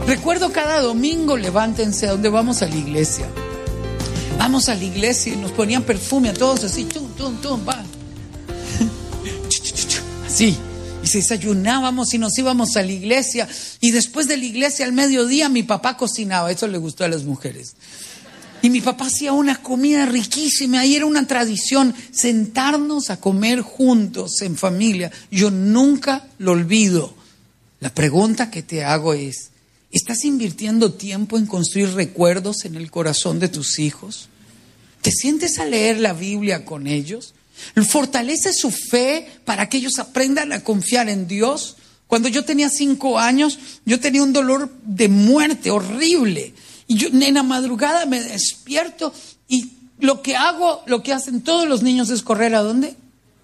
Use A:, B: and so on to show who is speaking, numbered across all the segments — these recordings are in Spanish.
A: Recuerdo cada domingo, levántense, ¿a dónde vamos? A la iglesia. Vamos a la iglesia y nos ponían perfume a todos así, va. Así. Y desayunábamos y nos íbamos a la iglesia. Y después de la iglesia, al mediodía, mi papá cocinaba. Eso le gustó a las mujeres. Y mi papá hacía una comida riquísima. Y era una tradición sentarnos a comer juntos en familia. Yo nunca lo olvido. La pregunta que te hago es: ¿estás invirtiendo tiempo en construir recuerdos en el corazón de tus hijos? ¿Te sientes a leer la Biblia con ellos? ¿Fortalece su fe para que ellos aprendan a confiar en Dios? Cuando yo tenía 5 años, yo tenía un dolor de muerte horrible. Y yo en la madrugada me despierto y lo que hago, lo que hacen todos los niños es correr ¿a dónde?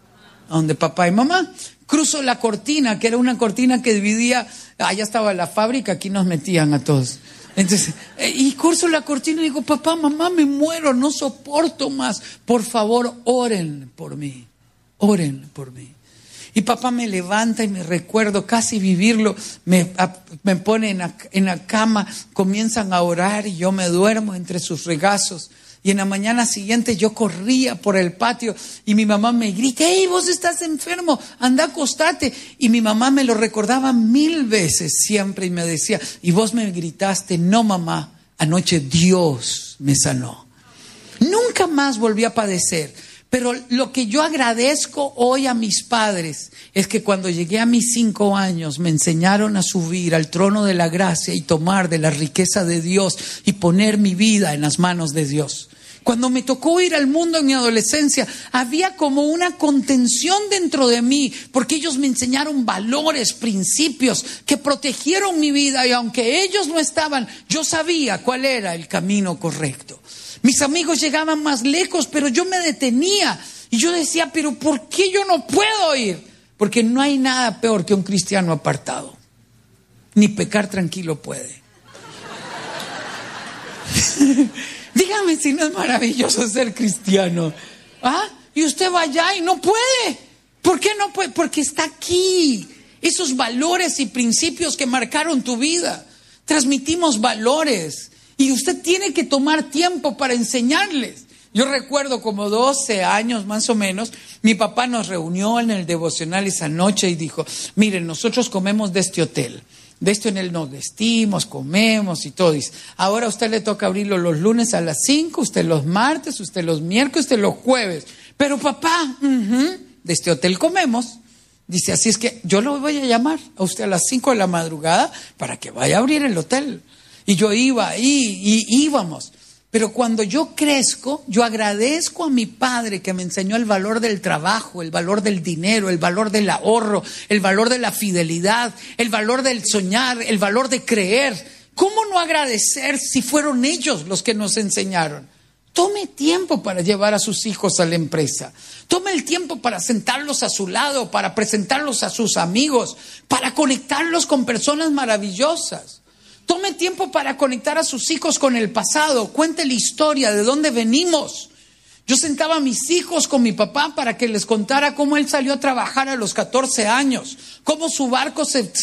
A: A donde papá y mamá. Cruzo la cortina, que era una cortina que dividía, allá estaba la fábrica, aquí nos metían a todos. Entonces, y cruzo la cortina y digo: papá, mamá, me muero, no soporto más. Por favor, oren por mí. Oren por mí. Y papá me levanta y me recuerdo casi vivirlo. Me pone en la cama, comienzan a orar y yo me duermo entre sus regazos. Y en la mañana siguiente yo corría por el patio y mi mamá me grita: ¡hey, vos estás enfermo! ¡Anda, acostate! Y mi mamá me lo recordaba 1000 veces siempre y me decía: y vos me gritaste. No, mamá, anoche Dios me sanó. Nunca más volví a padecer. Pero lo que yo agradezco hoy a mis padres es que cuando llegué a mis 5 años me enseñaron a subir al trono de la gracia y tomar de la riqueza de Dios y poner mi vida en las manos de Dios. Cuando me tocó ir al mundo en mi adolescencia, había como una contención dentro de mí, porque ellos me enseñaron valores, principios que protegieron mi vida, y aunque ellos no estaban, yo sabía cuál era el camino correcto. Mis amigos llegaban más lejos, pero yo me detenía y yo decía: pero ¿por qué yo no puedo ir? Porque no hay nada peor que un cristiano apartado. Ni pecar tranquilo puede. Dígame si no es maravilloso ser cristiano. Y usted va allá y no puede. ¿Por qué no puede? Porque está aquí. Esos valores y principios que marcaron tu vida. Transmitimos valores. Y usted tiene que tomar tiempo para enseñarles. Yo recuerdo como 12 años más o menos, mi papá nos reunió en el devocional esa noche y dijo: miren, nosotros comemos de este hotel. De este hotel nos vestimos, comemos y todo. Dice: ahora a usted le toca abrirlo los lunes a las 5, usted los martes, usted los miércoles, usted los jueves. Pero papá, de este hotel comemos. Dice: así es que yo lo voy a llamar a usted a las 5 de la madrugada para que vaya a abrir el hotel. Y yo iba ahí y íbamos. Pero cuando yo crezco, yo agradezco a mi padre que me enseñó el valor del trabajo, el valor del dinero, el valor del ahorro, el valor de la fidelidad, el valor del soñar, el valor de creer. ¿Cómo no agradecer si fueron ellos los que nos enseñaron? Tome tiempo para llevar a sus hijos a la empresa. Tome el tiempo para sentarlos a su lado, para presentarlos a sus amigos, para conectarlos con personas maravillosas. Tome tiempo para conectar a sus hijos con el pasado. Cuente la historia, de dónde venimos. Yo sentaba a mis hijos con mi papá para que les contara cómo él salió a trabajar a los 14 años. Cómo su barco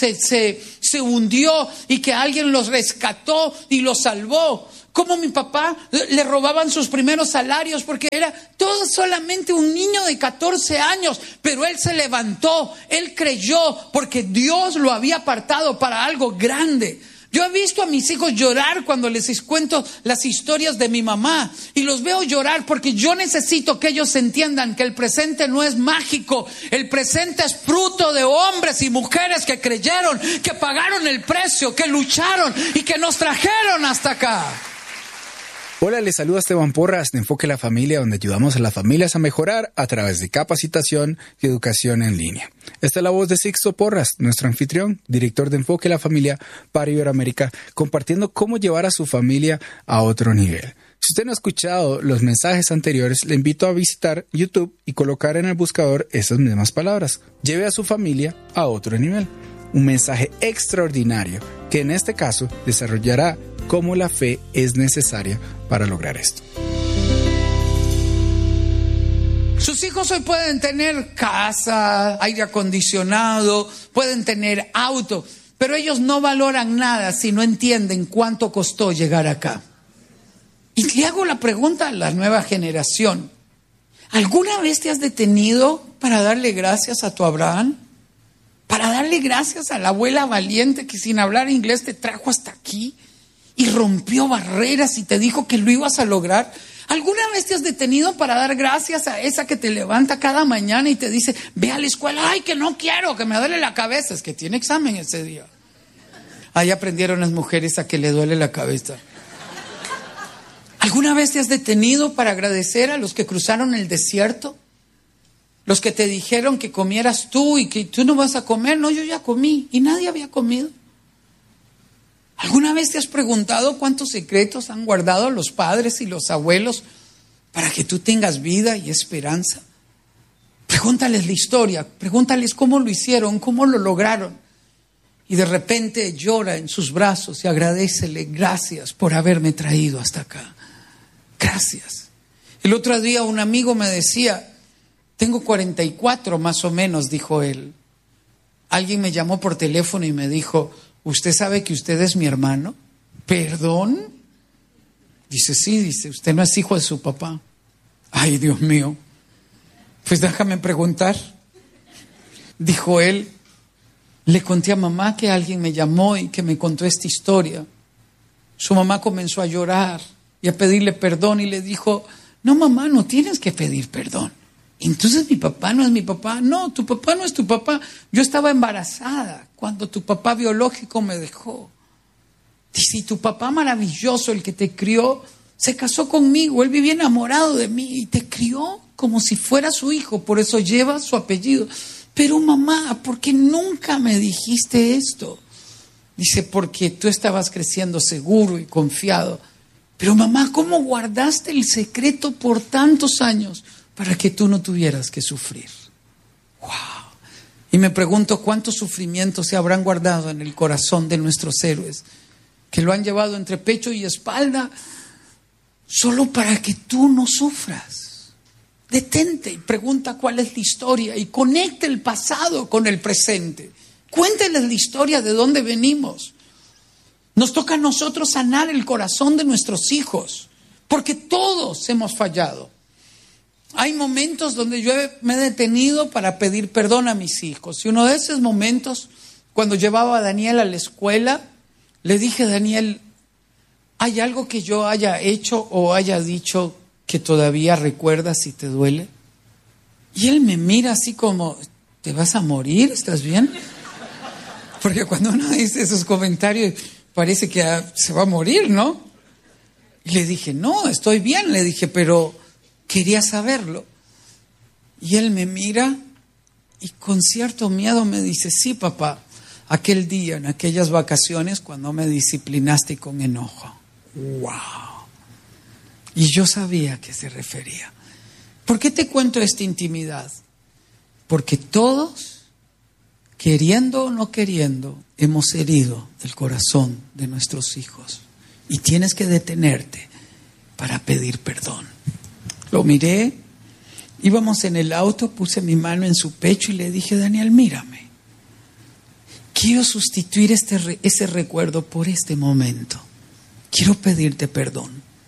A: se hundió y que alguien los rescató y los salvó. Cómo mi papá le robaban sus primeros salarios porque era todo solamente un niño de 14 años. Pero él se levantó, él creyó porque Dios lo había apartado para algo grande. Yo he visto a mis hijos llorar cuando les cuento las historias de mi mamá y los veo llorar porque yo necesito que ellos entiendan que el presente no es mágico. El presente es fruto de hombres y mujeres que creyeron, que pagaron el precio, que lucharon y que nos trajeron hasta acá.
B: Hola, les saluda Esteban Porras de Enfoque la Familia, donde ayudamos a las familias a mejorar a través de capacitación y educación en línea. Esta es la voz de Sixto Porras, nuestro anfitrión, director de Enfoque la Familia para Iberoamérica, compartiendo cómo llevar a su familia a otro nivel. Si usted no ha escuchado los mensajes anteriores, le invito a visitar YouTube y colocar en el buscador esas mismas palabras. Lleve a su familia a otro nivel. Un mensaje extraordinario que en este caso desarrollará cómo la fe es necesaria para lograr esto.
A: Sus hijos hoy pueden tener casa, aire acondicionado, pueden tener auto, pero ellos no valoran nada si no entienden cuánto costó llegar acá. Y le hago la pregunta a la nueva generación. ¿Alguna vez te has detenido para darle gracias a tu Abraham? Para darle gracias a la abuela valiente que sin hablar inglés te trajo hasta aquí y rompió barreras y te dijo que lo ibas a lograr. ¿Alguna vez te has detenido para dar gracias a esa que te levanta cada mañana y te dice, ve a la escuela, ay, que no quiero, que me duele la cabeza, es que tiene examen ese día? Ahí aprendieron las mujeres a que le duele la cabeza. ¿Alguna vez te has detenido para agradecer a los que cruzaron el desierto? Los que te dijeron que comieras tú y que tú no vas a comer. No, yo ya comí y nadie había comido. ¿Alguna vez te has preguntado cuántos secretos han guardado los padres y los abuelos para que tú tengas vida y esperanza? Pregúntales la historia, pregúntales cómo lo hicieron, cómo lo lograron. Y de repente llora en sus brazos y agradécele, gracias por haberme traído hasta acá. Gracias. El otro día un amigo me decía, tengo 44 más o menos, dijo él. Alguien me llamó por teléfono y me dijo, ¿usted sabe que usted es mi hermano? ¿Perdón? Dice, sí, dice, usted no es hijo de su papá. Ay, Dios mío. Pues déjame preguntar. Dijo él, le conté a mamá que alguien me llamó y que me contó esta historia. Su mamá comenzó a llorar y a pedirle perdón y le dijo, no mamá, no tienes que pedir perdón. Entonces mi papá no es mi papá. No, tu papá no es tu papá. Yo estaba embarazada cuando tu papá biológico me dejó. Dice, y tu papá maravilloso, el que te crió, se casó conmigo. Él vivía enamorado de mí y te crió como si fuera su hijo. Por eso lleva su apellido. Pero mamá, ¿por qué nunca me dijiste esto? Dice, porque tú estabas creciendo seguro y confiado. Pero mamá, ¿cómo guardaste el secreto por tantos años para que tú no tuvieras que sufrir? ¡Wow! Y me pregunto cuántos sufrimientos se habrán guardado en el corazón de nuestros héroes, que lo han llevado entre pecho y espalda solo para que tú no sufras. Detente y pregunta cuál es la historia y conecta el pasado con el presente. Cuénteles la historia de dónde venimos. Nos toca a nosotros sanar el corazón de nuestros hijos, porque todos hemos fallado. Hay momentos donde yo me he detenido para pedir perdón a mis hijos. Y uno de esos momentos, cuando llevaba a Daniel a la escuela, le dije, Daniel, ¿hay algo que yo haya hecho o haya dicho que todavía recuerdas y te duele? Y él me mira así como, ¿te vas a morir? ¿Estás bien? Porque cuando uno dice esos comentarios, parece que se va a morir, ¿no? Y le dije, no, estoy bien. Le dije, pero quería saberlo. Y él me mira y con cierto miedo me dice, sí, papá, aquel día, en aquellas vacaciones, cuando me disciplinaste con enojo. ¡Wow! Y yo sabía a qué se refería. ¿Por qué te cuento esta intimidad? Porque todos, queriendo o no queriendo, hemos herido el corazón de nuestros hijos. Y tienes que detenerte para pedir perdón. Lo miré, íbamos en el auto, puse mi mano en su pecho y le dije, Daniel, mírame. Quiero sustituir ese recuerdo por este momento. Quiero pedirte perdón.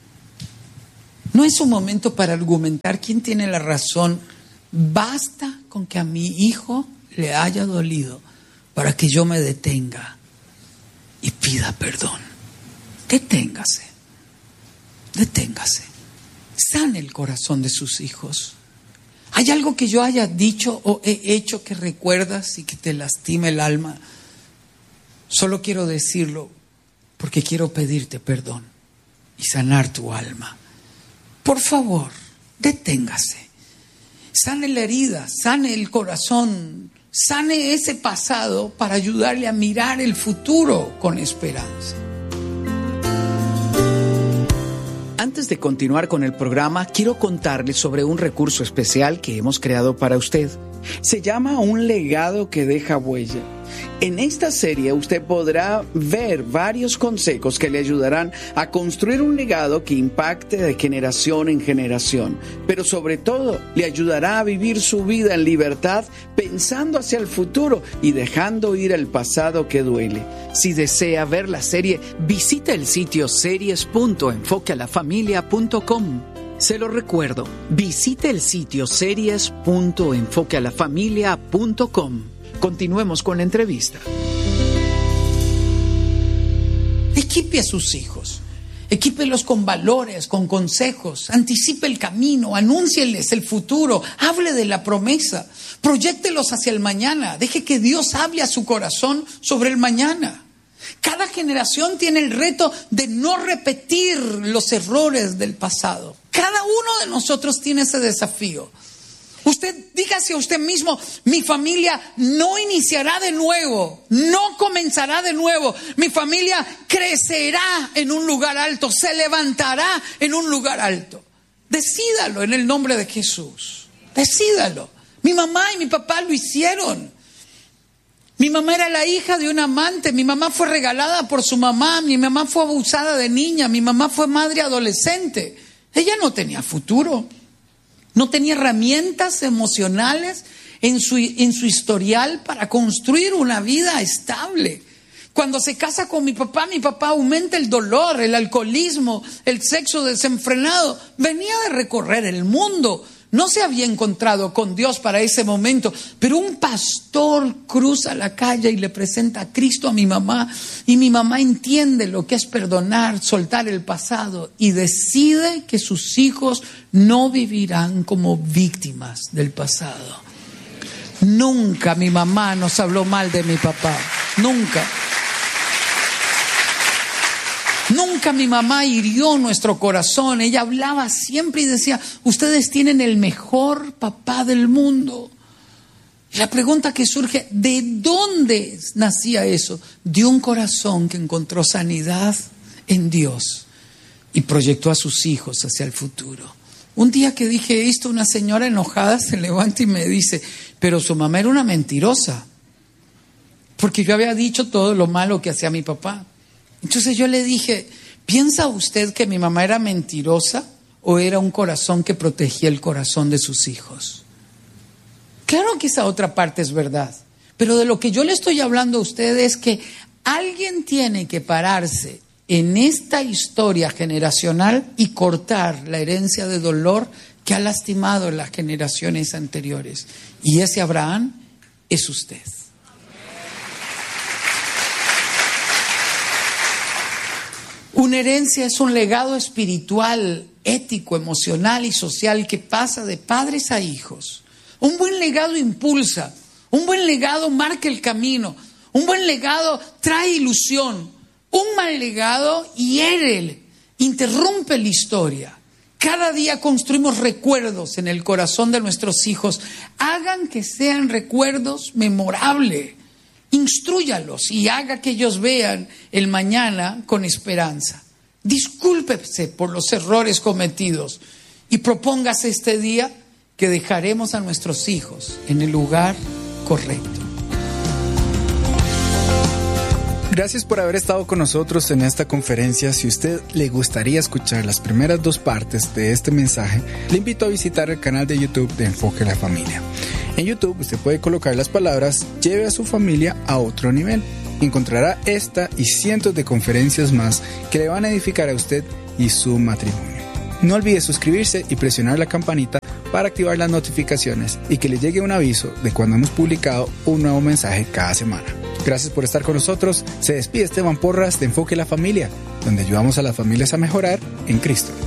A: No es un momento para argumentar quién tiene la razón. Basta con que a mi hijo le haya dolido para que yo me detenga y pida perdón. Deténgase. Deténgase. Sane el corazón de sus hijos. ¿Hay algo que yo haya dicho o he hecho que recuerdas y que te lastima el alma? Solo quiero decirlo porque quiero pedirte perdón y sanar tu alma. Por favor, deténgase. Sane la herida, sane el corazón, sane ese pasado para ayudarle a mirar el futuro con esperanza. Antes de continuar con el programa, quiero contarles sobre un recurso especial que hemos creado para usted. Se llama Un legado que deja huella.
C: En esta serie usted podrá ver varios consejos que le ayudarán a construir un legado que impacte de generación en generación, pero sobre todo le ayudará a vivir su vida en libertad, pensando hacia el futuro y dejando ir el pasado que duele. Si desea ver la serie, visite el sitio series.enfoquealafamilia.com. Se lo recuerdo, visite el sitio series.enfoquealafamilia.com. Continuemos con la entrevista.
A: Equipe a sus hijos. Equípelos con valores, con consejos. Anticipe el camino, anúncieles el futuro, hable de la promesa. Proyéctelos hacia el mañana. Deje que Dios hable a su corazón sobre el mañana. Cada generación tiene el reto de no repetir los errores del pasado. Cada uno de nosotros tiene ese desafío. Usted dígase a usted mismo, mi familia no iniciará de nuevo, no comenzará de nuevo. Mi familia crecerá en un lugar alto, se levantará en un lugar alto. Decídalo en el nombre de Jesús. Decídalo. Mi mamá y mi papá lo hicieron. Mi mamá era la hija de un amante, mi mamá fue regalada por su mamá, mi mamá fue abusada de niña, mi mamá fue madre adolescente. Ella no tenía futuro. No tenía herramientas emocionales en su historial para construir una vida estable. Cuando se casa con mi papá aumenta el dolor, el alcoholismo, el sexo desenfrenado. Venía de recorrer el mundo. No se había encontrado con Dios para ese momento, pero un pastor cruza la calle y le presenta a Cristo a mi mamá, y mi mamá entiende lo que es perdonar, soltar el pasado, y decide que sus hijos no vivirán como víctimas del pasado. Nunca mi mamá nos habló mal de mi papá, nunca. Nunca mi mamá hirió nuestro corazón. Ella hablaba siempre y decía, ustedes tienen el mejor papá del mundo. Y la pregunta que surge, ¿de dónde nacía eso? De un corazón que encontró sanidad en Dios y proyectó a sus hijos hacia el futuro. Un día que dije esto, una señora enojada se levanta y me dice, pero su mamá era una mentirosa, porque yo había dicho todo lo malo que hacía mi papá. Entonces yo le dije, ¿piensa usted que mi mamá era mentirosa o era un corazón que protegía el corazón de sus hijos? Claro que esa otra parte es verdad, pero de lo que yo le estoy hablando a usted es que alguien tiene que pararse en esta historia generacional y cortar la herencia de dolor que ha lastimado las generaciones anteriores. Y ese Abraham es usted. Una herencia es un legado espiritual, ético, emocional y social que pasa de padres a hijos. Un buen legado impulsa, un buen legado marca el camino, un buen legado trae ilusión, un mal legado hiere, interrumpe la historia. Cada día construimos recuerdos en el corazón de nuestros hijos. Hagan que sean recuerdos memorables. Instrúyalos y haga que ellos vean el mañana con esperanza. Discúlpese por los errores cometidos y propóngase este día que dejaremos a nuestros hijos en el lugar correcto.
B: Gracias por haber estado con nosotros en esta conferencia. Si usted le gustaría escuchar las primeras 2 partes de este mensaje, le invito a visitar el canal de YouTube de Enfoque a la Familia. En YouTube usted puede colocar las palabras "lleve a su familia a otro nivel". Encontrará esta y cientos de conferencias más que le van a edificar a usted y su matrimonio. No olvide suscribirse y presionar la campanita para activar las notificaciones y que le llegue un aviso de cuando hemos publicado un nuevo mensaje cada semana. Gracias por estar con nosotros. Se despide Esteban Porras de Enfoque a la Familia, donde ayudamos a las familias a mejorar en Cristo.